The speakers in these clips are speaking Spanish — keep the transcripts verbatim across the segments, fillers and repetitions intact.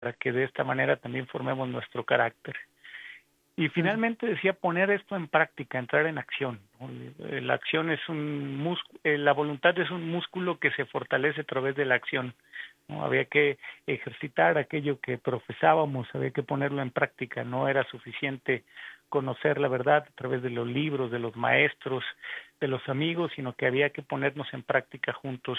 para que de esta manera también formemos nuestro carácter. Y finalmente decía poner esto en práctica, entrar en acción, ¿no? La acción es un músculo, la voluntad es un músculo que se fortalece a través de la acción, ¿no? Había que ejercitar aquello que profesábamos, había que ponerlo en práctica, no era suficiente conocer la verdad a través de los libros, de los maestros, de los amigos, sino que había que ponernos en práctica juntos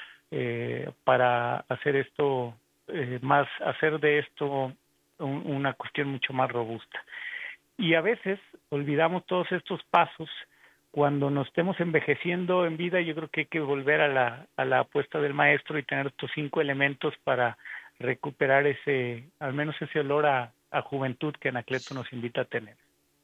eh, para hacer esto eh, más, hacer de esto un, una cuestión mucho más robusta. Y a veces olvidamos todos estos pasos cuando nos estemos envejeciendo en vida. Yo creo que hay que volver a la, a la apuesta del maestro y tener estos cinco elementos para recuperar ese, al menos ese olor a, a juventud que Anacleto nos invita a tener.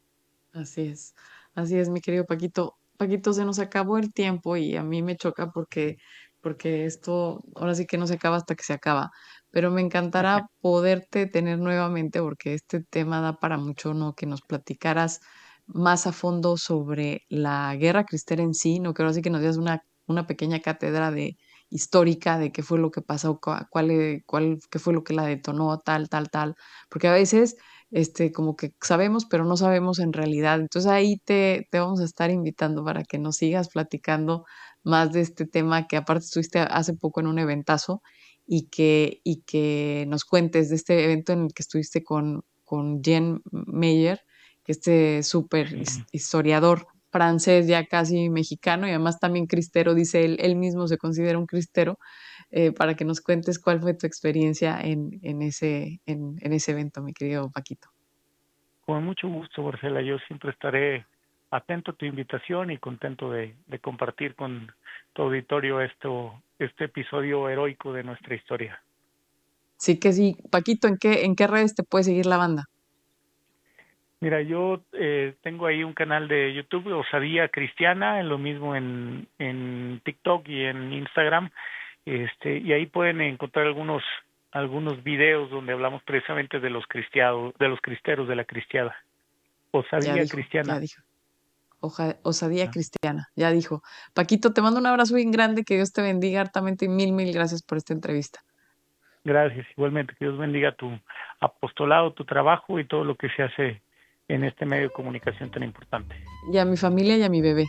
Así es, así es, mi querido Paquito. Paquito, se nos acabó el tiempo y a mí me choca porque, porque esto ahora sí que no se acaba hasta que se acaba. Pero me encantará poderte tener nuevamente porque este tema da para mucho, ¿no? Que nos platicaras más a fondo sobre la guerra cristera en sí, ¿no? Que ahora sí que nos dieras una, una pequeña cátedra de histórica de qué fue lo que pasó, cua- cuál, eh, cuál, qué fue lo que la detonó, tal, tal, tal. Porque a veces este, como que sabemos, pero no sabemos en realidad. Entonces ahí te, te vamos a estar invitando para que nos sigas platicando más de este tema que aparte estuviste hace poco en un eventazo y que, y que nos cuentes de este evento en el que estuviste con, con Jen Meyer, que este súper his- historiador francés, ya casi mexicano, y además también cristero, dice él, él mismo se considera un cristero, eh, para que nos cuentes cuál fue tu experiencia en, en ese, en, en ese evento, mi querido Paquito. Con mucho gusto, Marcela. Yo siempre estaré atento a tu invitación y contento de, de compartir con tu auditorio esto, este episodio heroico de nuestra historia. Sí que sí. Paquito, ¿en qué, en qué redes te puede seguir la banda? Mira, yo eh, tengo ahí un canal de YouTube, Osadía Cristiana, lo mismo en, en TikTok y en Instagram, este, y ahí pueden encontrar algunos algunos videos donde hablamos precisamente de los cristianos, de los cristeros de la cristiada. Ya Osadía dijo, ya Cristiana. dijo. Oja- osadía cristiana, ya dijo. Paquito, te mando un abrazo bien grande, que Dios te bendiga hartamente y mil, mil gracias por esta entrevista. Gracias, igualmente, que Dios bendiga tu apostolado, tu trabajo y todo lo que se hace en este medio de comunicación tan importante. Y a mi familia y a mi bebé.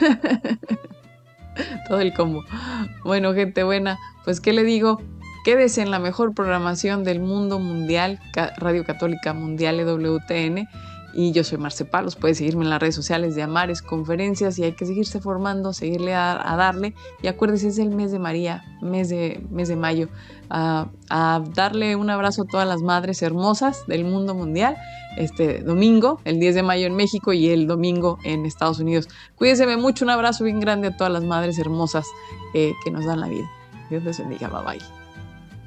Todo el combo. Bueno, gente buena, pues ¿qué le digo? Quédese en la mejor programación del mundo mundial, Ca- Radio Católica Mundial E W T N. Y yo soy Marce Palos. Puede seguirme en las redes sociales de Amares, conferencias, y hay que seguirse formando, seguirle a, a darle. Y acuérdese, es el mes de María, mes de, mes de mayo. A, a darle un abrazo a todas las madres hermosas del mundo mundial. Este domingo, el diez de mayo en México y el domingo en Estados Unidos. Cuídense mucho, un abrazo bien grande a todas las madres hermosas eh, que nos dan la vida. Dios les bendiga, bye bye.